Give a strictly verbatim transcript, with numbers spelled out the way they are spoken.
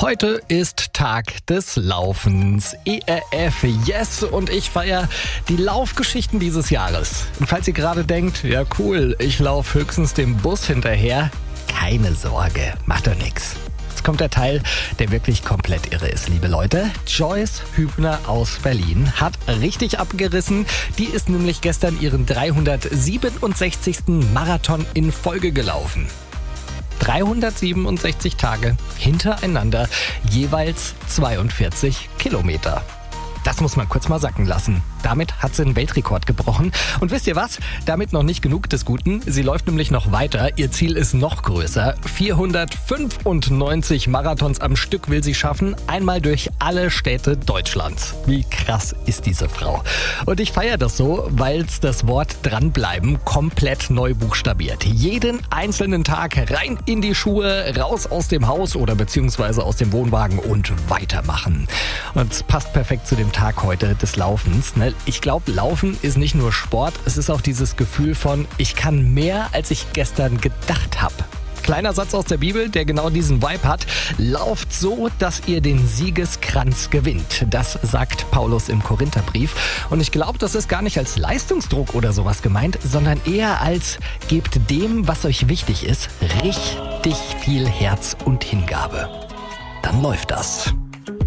Heute ist Tag des Laufens. E R F, yes, und ich feiere die Laufgeschichten dieses Jahres. Und falls ihr gerade denkt, ja cool, ich laufe höchstens dem Bus hinterher, keine Sorge, macht doch nix. Jetzt kommt der Teil, der wirklich komplett irre ist, liebe Leute. Joyce Hübner aus Berlin hat richtig abgerissen. Die ist nämlich gestern ihren dreihundertsiebenundsechzigsten Marathon in Folge gelaufen. dreihundertsiebenundsechzig Tage hintereinander, jeweils zweiundvierzig Kilometer. Das muss man kurz mal sacken lassen. Damit hat sie einen Weltrekord gebrochen. Und wisst ihr was? Damit noch nicht genug des Guten. Sie läuft nämlich noch weiter. Ihr Ziel ist noch größer. vierhundertfünfundneunzig Marathons am Stück will sie schaffen. Einmal durch alle Städte Deutschlands. Wie krass ist diese Frau? Und ich feiere das so, weil es das Wort dranbleiben komplett neu buchstabiert. Jeden einzelnen Tag rein in die Schuhe, raus aus dem Haus oder beziehungsweise aus dem Wohnwagen und weitermachen. Und es passt perfekt zu dem Tag heute des Laufens. Ne? Ich glaube, Laufen ist nicht nur Sport, es ist auch dieses Gefühl von, ich kann mehr, als ich gestern gedacht habe. Kleiner Satz aus der Bibel, der genau diesen Vibe hat. Lauft so, dass ihr den Siegeskranz gewinnt. Das sagt Paulus im Korintherbrief. Und ich glaube, das ist gar nicht als Leistungsdruck oder sowas gemeint, sondern eher als gebt dem, was euch wichtig ist, richtig viel Herz und Hingabe. Dann läuft das.